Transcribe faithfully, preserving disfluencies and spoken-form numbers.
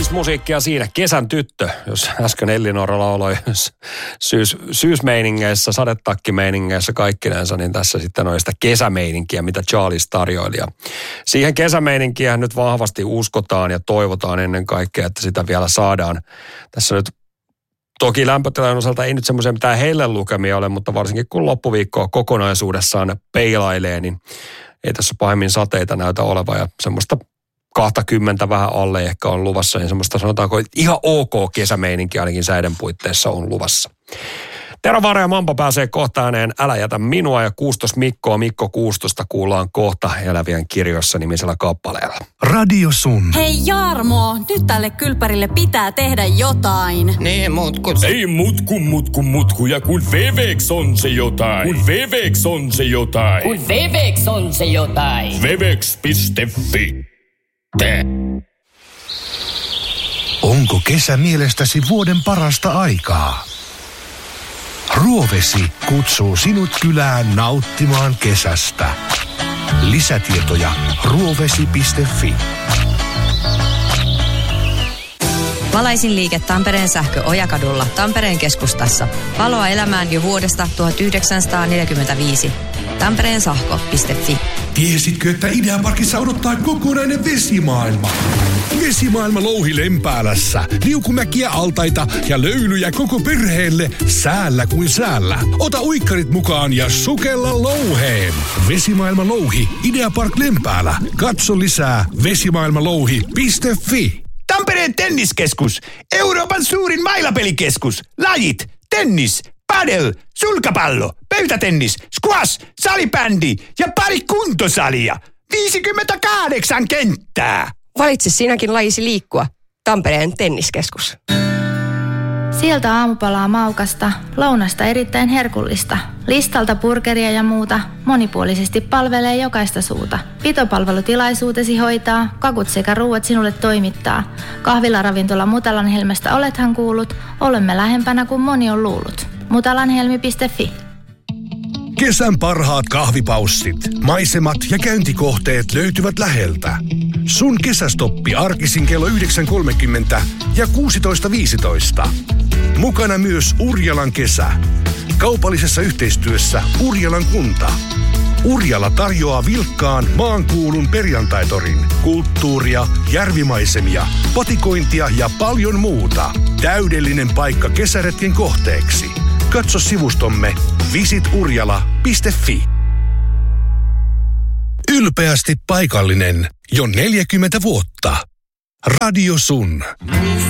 Klassista musiikkia siinä. Kesän tyttö, jos äsken Ellinora lauloi syys, syysmeiningeissä, sadetakkimeiningeissä kaikkinensa, niin tässä sitten on sitä kesämeininkiä, mitä Charles tarjoili. Ja siihen kesämeininkiä nyt vahvasti uskotaan ja toivotaan ennen kaikkea, että sitä vielä saadaan. Tässä nyt toki lämpötilan osalta ei nyt semmoisia mitään heille lukemia ole, mutta varsinkin kun loppuviikkoa kokonaisuudessaan peilailee, niin ei tässä pahemmin sateita näytä olevan ja semmoista kaksikymmentä vähän alle ehkä on luvassa, niin semmoista sanotaanko ihan ok kesämeininki ainakin säiden puitteissa on luvassa. Tero Vaara ja Mampa pääsee kohta ääneen Älä jätä minua ja Kuustos Mikkoa, Mikko Kuustosta kuullaan kohta Elävien kirjoissa nimisellä kappaleella. Radio Sun. Hei Jarmo, nyt tälle kylpärille pitää tehdä jotain. Niin, mutku. Ei mutku, mutku, mutku ja kun Vevex on se jotain. Kun Vevex on se jotain. Kun Vevex on se jotain. Vevex piste fi. Te. Onko kesä mielestäsi vuoden parasta aikaa? Ruovesi kutsuu sinut kylään nauttimaan kesästä. Lisätietoja ruovesi piste fi. Valaisin liike Tampereen sähkö Ojakadulla Tampereen keskustassa. Valoa elämään jo vuodesta tuhatyhdeksänsataaneljäkymmentäviisi. Tampereen sähkö piste fi. Tiesitkö, että Ideaparkissa odottaa kokonainen vesimaailma? Vesimaailma louhi Lempäälässä. Liukumäkiä, altaita ja löylyjä koko perheelle säällä kuin säällä. Ota uikkarit mukaan ja sukella louheen. Vesimaailma louhi. Ideapark Lempäälä. Katso lisää vesimaailmalouhi piste fi. Tampereen tenniskeskus. Euroopan suurin mailapelikeskus. Lajit. Tennis. Padel. Sulkapallo. Pöytätennis. Squash. Salibändi. Ja pari kuntosalia. viisikymmentäkahdeksan kenttää. Valitse sinäkin lajisi liikkua. Tampereen tenniskeskus. Sieltä aamupalaa maukasta, lounasta erittäin herkullista. Listalta burgeria ja muuta, monipuolisesti palvelee jokaista suuta. Pitopalvelutilaisuutesi hoitaa, kakut sekä ruuat sinulle toimittaa. Kahvilaravintola Mutalanhelmestä olethan kuullut, olemme lähempänä kuin moni on luullut. mutalanhelmi piste fi. Kesän parhaat kahvipaussit, maisemat ja käyntikohteet löytyvät läheltä. Sun kesästoppi arkisin kello yhdeksän kolmekymmentä ja kuusitoista viisitoista. Mukana myös Urjalan kesä. Kaupallisessa yhteistyössä Urjalan kunta. Urjala tarjoaa vilkkaan maankuulun perjantaitorin, kulttuuria, järvimaisemia, patikointia ja paljon muuta. Täydellinen paikka kesäretken kohteeksi. Katso sivustomme visit urjala piste fi. Ylpeästi paikallinen jo neljäkymmentä vuotta. Radio Sun.